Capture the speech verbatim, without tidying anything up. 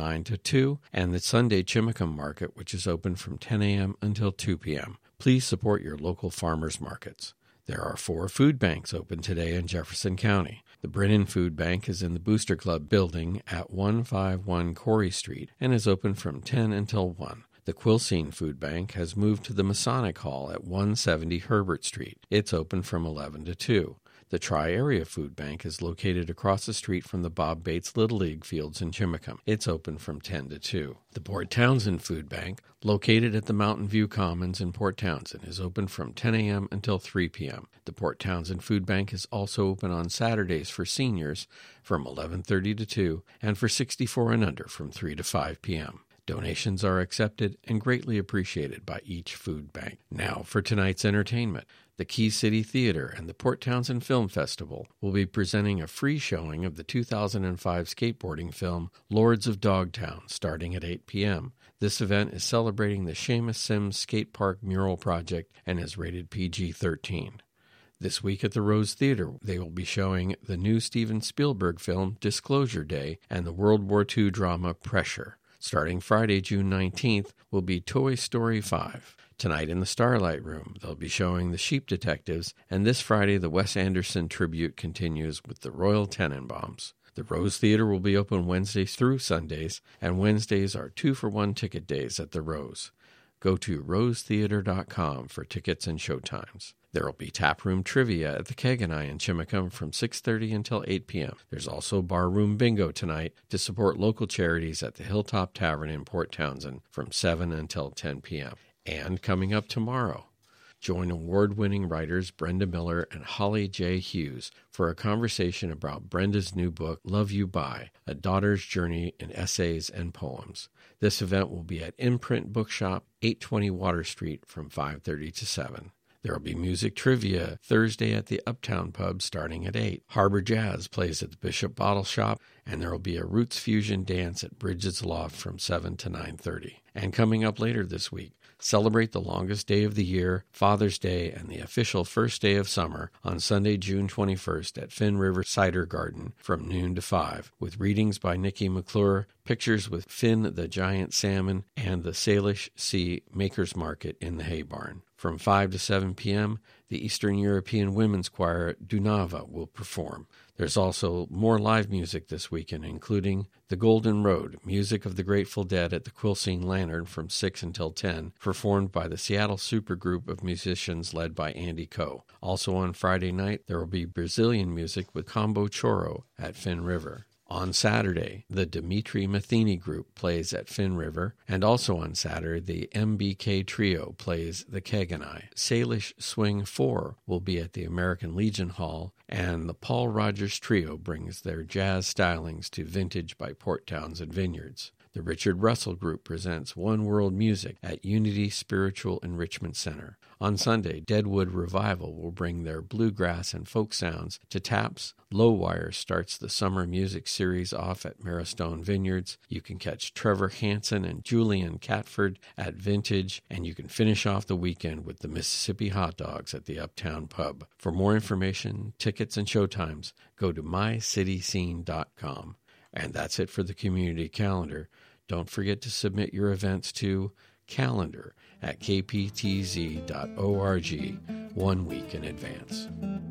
nine to two, and the Sunday Chimicum Market, which is open from ten a.m. until two p.m. Please support your local farmers markets. There are four food banks open today in Jefferson County. The Brennan Food Bank is in the Booster Club building at one fifty-one Corey Street and is open from ten until one. The Quilcene Food Bank has moved to the Masonic Hall at one seventy Herbert Street. It's open from eleven to two. The Tri-Area Food Bank is located across the street from the Bob Bates Little League fields in Chimicum. It's open from ten to two. The Port Townsend Food Bank, located at the Mountain View Commons in Port Townsend, is open from ten a.m. until three p.m. The Port Townsend Food Bank is also open on Saturdays for seniors from eleven thirty to two and for sixty-four and under from three to five p.m. Donations are accepted and greatly appreciated by each food bank. Now for tonight's entertainment. The Key City Theater and the Port Townsend Film Festival will be presenting a free showing of the two thousand five skateboarding film Lords of Dogtown starting at eight p.m. This event is celebrating the Seamus Sims Skate Park mural project and is rated P G thirteen. This week at the Rose Theater, they will be showing the new Steven Spielberg film Disclosure Day and the World War Two drama Pressure. Starting Friday, June nineteenth, will be Toy Story five. Tonight in the Starlight Room, they'll be showing The Sheep Detectives, and this Friday the Wes Anderson tribute continues with the Royal Tenenbaums. The Rose Theater will be open Wednesdays through Sundays, and Wednesdays are two-for-one ticket days at the Rose. Go to rose theater dot com for tickets and showtimes. There will be taproom trivia at the Keg and I in Chimicum from six thirty until eight p.m. There's also barroom bingo tonight to support local charities at the Hilltop Tavern in Port Townsend from seven until ten p.m. And coming up tomorrow, join award-winning writers Brenda Miller and Holly J. Hughes for a conversation about Brenda's new book, Love You By, A Daughter's Journey in Essays and Poems. This event will be at Imprint Bookshop, eight twenty Water Street from five thirty to seven. There will be music trivia Thursday at the Uptown Pub starting at eight. Harbor Jazz plays at the Bishop Bottle Shop, and there will be a Roots Fusion dance at Bridget's Loft from seven to nine thirty. And coming up later this week, celebrate the longest day of the year, Father's Day, and the official first day of summer on Sunday, June twenty-first at Finn River Cider Garden from noon to five, with readings by Nikki McClure, pictures with Finn the Giant Salmon, and the Salish Sea Makers Market in the Hay Barn. From five to seven p.m., the Eastern European Women's Choir Dunava will perform. There's also more live music this weekend, including The Golden Road, music of the Grateful Dead at the Quilcene Lantern from six until ten, performed by the Seattle Supergroup of musicians led by Andy Coe. Also on Friday night, there will be Brazilian music with Combo Choro at Finn River. On Saturday, the Dimitri Matheny Group plays at Finn River, and also on Saturday, the M B K Trio plays the Keg and I. Salish Swing four will be at the American Legion Hall, and the Paul Rogers Trio brings their jazz stylings to Vintage by Port Townsend Vineyards. The Richard Russell Group presents One World Music at Unity Spiritual Enrichment Center. On Sunday, Deadwood Revival will bring their bluegrass and folk sounds to Taps. Lowwire starts the summer music series off at Marrowstone Vineyards. You can catch Trevor Hansen and Julian Catford at Vintage, and you can finish off the weekend with the Mississippi Hot Dogs at the Uptown Pub. For more information, tickets, and showtimes, go to my city scene dot com. And that's it for the community calendar. Don't forget to submit your events to calendar at k p t z dot org one week in advance.